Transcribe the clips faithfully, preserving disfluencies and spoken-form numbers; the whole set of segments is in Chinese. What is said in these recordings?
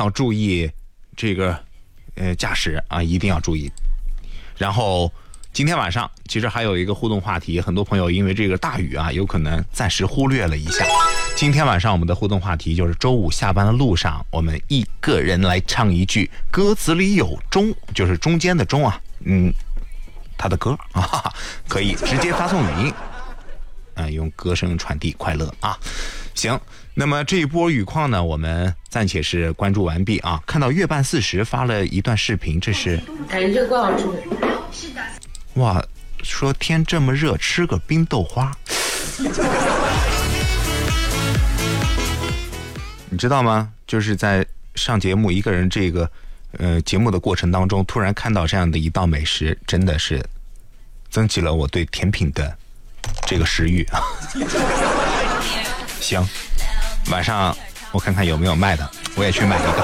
要注意这个呃驾驶啊，一定要注意。然后今天晚上其实还有一个互动话题，很多朋友因为这个大雨啊，有可能暂时忽略了一下。今天晚上我们的互动话题就是周五下班的路上，我们一个人来唱一句歌词里有中，就是中间的中啊，嗯，他的歌啊，可以直接发送语音，啊、呃，用歌声传递快乐啊。行，那么这一波雨况呢，我们暂且是关注完毕啊。看到月半四十发了一段视频，这是感觉这个怪好吃的。 是的。 哇，说天这么热，吃个冰豆花。你知道吗？就是在上节目一个人这个呃节目的过程当中，突然看到这样的一道美食，真的是增起了我对甜品的这个食欲啊。行，晚上我看看有没有卖的，我也去买一个。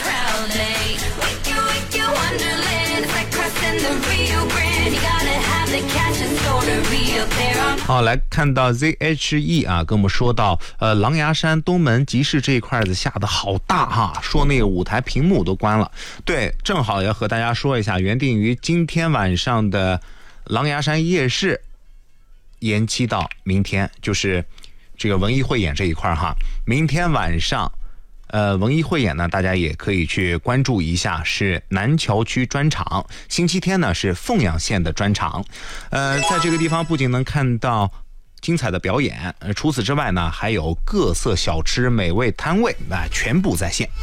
好，来看到 Z H E 啊，跟我们说到，呃，狼牙山东门集市这一块子下的好大哈，说那个舞台屏幕都关了。对，正好要和大家说一下，原定于今天晚上的狼牙山夜市延期到明天，就是这个文艺汇演这一块哈，明天晚上。呃，文艺汇演呢，大家也可以去关注一下，是南桥区专场。星期天呢是凤阳县的专场。呃，在这个地方不仅能看到精彩的表演，呃，除此之外呢，还有各色小吃、美味摊位啊、呃，全部在线。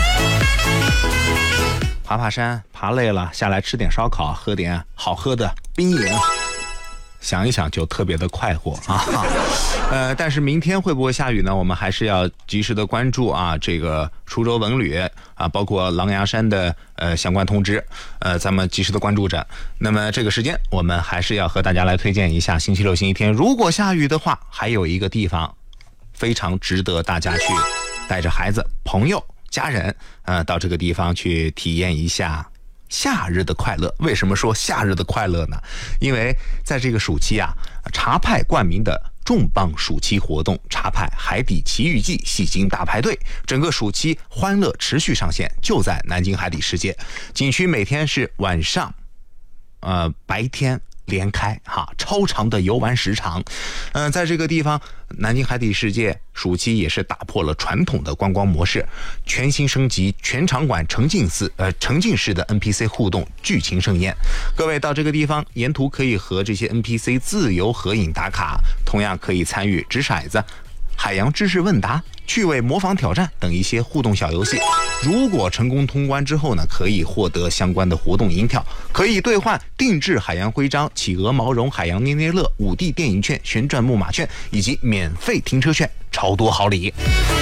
爬爬山，爬累了下来吃点烧烤，喝点好喝的冰饮。想一想就特别的快活啊，呃，但是明天会不会下雨呢？我们还是要及时的关注啊，这个滁州文旅啊，包括狼牙山的呃相关通知，呃，咱们及时的关注着。那么这个时间，我们还是要和大家来推荐一下，星期六、星期天如果下雨的话，还有一个地方非常值得大家去带着孩子、朋友、家人，呃，到这个地方去体验一下。夏日的快乐，为什么说夏日的快乐呢？因为在这个暑期啊，茶派冠名的重磅暑期活动——茶派海底奇遇记戏精大排队，整个暑期欢乐持续上线，就在南京海底世界景区，每天是晚上，呃，白天。连开哈，超长的游玩时长，嗯、呃，在这个地方，南京海底世界暑期也是打破了传统的观光模式，全新升级全场馆沉浸式呃沉浸式的 N P C 互动剧情盛宴。各位到这个地方，沿途可以和这些 N P C 自由合影打卡，同样可以参与掷骰子、海洋知识问答、趣味模仿挑战等一些互动小游戏。如果成功通关之后呢，可以获得相关的活动银票，可以兑换定制海洋徽章、企鹅毛绒、海洋捏捏乐、五 D 电影券、旋转木马券以及免费停车券，超多好礼。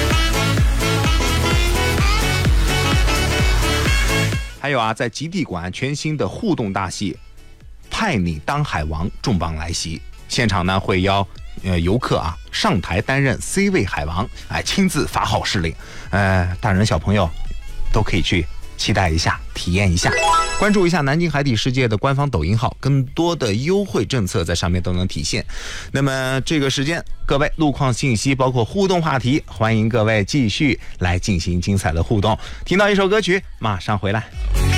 还有啊，在极地馆全新的互动大戏《派你当海王》重磅来袭，现场呢会邀呃游客啊上台担任 C 位海王，哎，亲自发号施令，呃，大人小朋友都可以去期待一下，体验一下。关注一下南京海底世界的官方抖音号，更多的优惠政策在上面都能体现。那么这个时间，各位路况信息包括互动话题，欢迎各位继续来进行精彩的互动。听到一首歌曲，马上回来。